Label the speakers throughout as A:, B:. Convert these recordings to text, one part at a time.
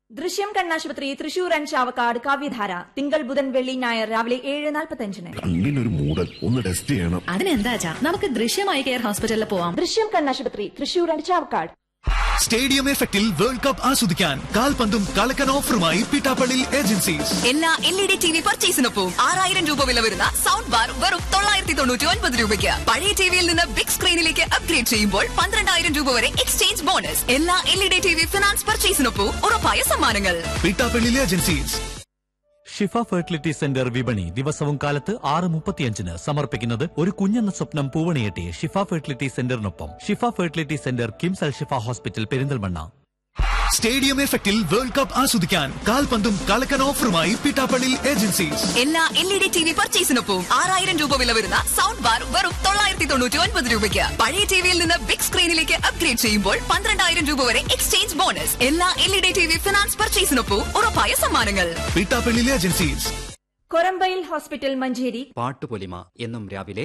A: ദൃശ്യം കണ്ണാശുപത്രി തൃശൂർ ആൻഡ് ചാവക്കാട് കാവ്യധാര തിങ്കൾ ബുധൻ വെള്ളി ഞായർ രാവിലെ 7:45.
B: കണ്ണിനൊരു മൂടൽ ഒന്ന് ടെസ്റ്റ് ചെയ്യണം.
C: അതിനെന്താ നമുക്ക് ദൃശ്യമായി കെയർ ഹോസ്പിറ്റലിൽ പോവാം.
A: ദൃശ്യം കണ്ണാശുപത്രി തൃശൂർ ആൻഡ് ചാവക്കാട്.
D: സ്റ്റേഡിയം എഫക്റ്റിൽ വേൾഡ് കപ്പ് ആസ്വദിക്കാൻ കാൽപന്തും കളക്കൻ ഓഫറുമായി പിട്ടാപ്പള്ളി ഏജൻസീസ്.
C: എല്ലാ LED TV പർച്ചേസിനൊപ്പം 6000 രൂപ വില വരുന്ന സൗണ്ട് ബാർ വെറും 999 രൂപയ്ക്ക്. പഴയ ടിവിയിൽ നിന്ന് ബിഗ് സ്ക്രീനിലേക്ക് അപ്ഗ്രേഡ് ചെയ്യുമ്പോൾ 12000 രൂപ വരെ എക്സ്ചേഞ്ച് ബോണസ്. എല്ലാ LED TV ഫിനാൻസ് പർച്ചേസിനൊപ്പം ഉറപ്പായ സമ്മാനങ്ങൾ.
D: പിട്ടാപ്പള്ളി ഏജൻസീസ്.
E: ഷിഫ ഫെർട്ടിലിറ്റി സെന്റർ വിപണി ദിവസവും കാലത്ത് 6:35 സമർപ്പിക്കുന്നത് ഒരു കുഞ്ഞെന്ന സ്വപ്നം പൂവണിയെട്ടി ഷിഫ ഫെർട്ടിലിറ്റി സെന്ററിനൊപ്പം. ഷിഫ ഫെർട്ടിലിറ്റി സെന്റർ കിംസ് അൽ ഷിഫ ഹോസ്പിറ്റൽ പെരിന്തൽമണ്ണ.
D: സ്റ്റേഡിയം എഫക്റ്റിൽ വേൾഡ് കപ്പ് ആസ്വദിക്കാൻ കാൽപന്തും കളക്കൻ ഓഫറുമായി പിട്ടാപ്പള്ളി ഏജൻസീസ്.
C: എല്ലാ LED TV പർച്ചേസിനൊപ്പം 6000 രൂപ വില വരുന്ന സൗണ്ട് ബാർ വെറും 999 രൂപയ്ക്ക്. പഴയ ടിവിയിൽ നിന്ന് ബിഗ് സ്ക്രീനിലേക്ക് അപ്ഗ്രേഡ് ചെയ്യുമ്പോൾ 12000 രൂപ വരെ എക്സ്ചേഞ്ച് ബോണസ്. എല്ലാ LED TV ഫിനാൻസ് പർച്ചേസിനൊപ്പം ഉറപ്പായ സമ്മാനങ്ങൾ.
D: പിട്ടാപ്പള്ളി ഏജൻസീസ്.
A: കൊരമ്പയിൽ ഹോസ്പിറ്റൽ മഞ്ചേരി
F: പാട്ടുപൊലിമ എന്നും രാവിലെ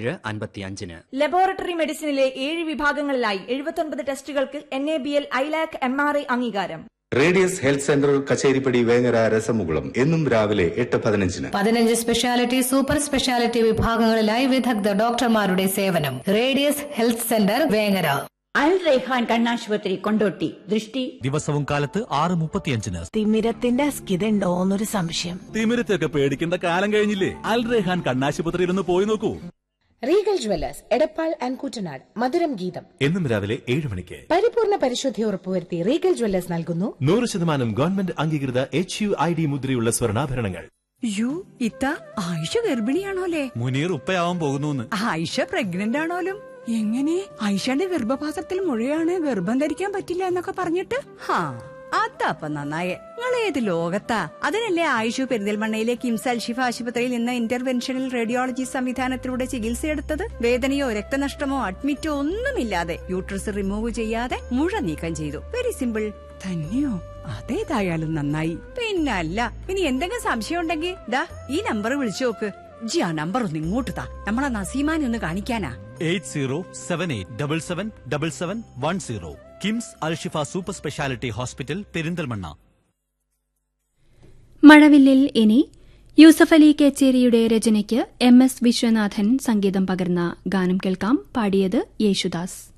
F: 7:55.
A: ലബോറട്ടറി മെഡിസിനിലെ 7 വിഭാഗങ്ങളിലായി 79 ടെസ്റ്റുകൾക്ക് NABL ILAC MRI അംഗീകാരം.
G: Radius health centre Kacheripadi Vengara രസമുകുളം എന്നും രാവിലെ 8:15.
H: 15 സ്പെഷ്യാലിറ്റി സൂപ്പർ സ്പെഷ്യാലിറ്റി വിഭാഗങ്ങളിലായി വിദഗ്ധ ഡോക്ടർമാരുടെ സേവനം. Radius health centre Vengara.
I: അൽ റൈഹാൻ കണ്ണാശുപത്രി കൊണ്ടോട്ടി. ദൃഷ്ടി
E: ദിവസവും കാലത്ത് 6:35.
J: തിമിരത്തിന്റെ അസ്കിതയുണ്ടോ എന്നൊരു സംശയം.
K: തിമിരത്തൊക്കെ പേടിക്കേണ്ട കാലം കഴിഞ്ഞില്ലേ? അൽ റൈഹാൻ കണ്ണാശുപത്രിയിൽ ഒന്ന് പോയി നോക്കൂ.
J: Regal Jewellers Edappal and Koottanad. മധുരം ഗീതം
K: എന്നും രാവിലെ 7 മണിക്ക്.
J: പരിപൂർണ പരിശുദ്ധി ഉറപ്പുവരുത്തി റീഗൽ ജ്വല്ലേഴ്സ് നൽകുന്നു
K: 100% ഗവൺമെന്റ് അംഗീകൃത HUID മുദ്രയുള്ള സ്വർണ്ണാഭരണങ്ങൾ.
L: ഇത്ത ആയിഷ ഗർഭിണിയാണോലേ?
E: മുനീർ ഉപ്പയാവാൻ പോകുന്നു.
L: ആയിഷ പ്രഗ്നന്റ് ആണോലും? എങ്ങനെ? ആയിഷയുടെ ഗർഭപാത്രത്തിൽ മുഴയാണ്, ഗർഭം ധരിക്കാൻ പറ്റില്ല എന്നൊക്കെ പറഞ്ഞിട്ട്? അതപ്പ നന്നായേ. നിങ്ങൾ ഏത് ലോകത്താ? അതിനല്ലേ ആയിഷു പെരിന്തൽമണ്ണയിലെ കിംസ് അൽ ഷിഫ ആശുപത്രിയിൽ നിന്ന് ഇന്റർവെൻഷണൽ റേഡിയോളജി സംവിധാനത്തിലൂടെ ചികിത്സയെടുത്തത്. വേദനയോ രക്തനഷ്ടമോ അഡ്മിറ്റോ ഒന്നുമില്ലാതെ യൂട്രസ് റിമൂവ് ചെയ്യാതെ മുഴ നീക്കം ചെയ്തു. Very simple. തന്നെയോ? അതേതായാലും നന്നായി. പിന്നല്ല, ഇനി എന്തെങ്കിലും സംശയം ഉണ്ടെങ്കിൽ ദാ ഈ നമ്പർ വിളിച്ചു നോക്ക്. ജി ആ നമ്പർ ഒന്ന് ഇങ്ങോട്ട് താ. നമ്മളെ നസീമാനെ ഒന്ന് കാണിക്കാനാ.
E: 8078777710. KIMS Alshifa super speciality hospital Perinthalmanna.
M: മഴവില്ലിൽ ഇനി യൂസഫ് അലി കേച്ചേരിയുടെ രചനയ്ക്ക് MS വിശ്വനാഥൻ സംഗീതം പകർന്ന ഗാനം കേൾക്കാം. പാടിയത് യേശുദാസ്.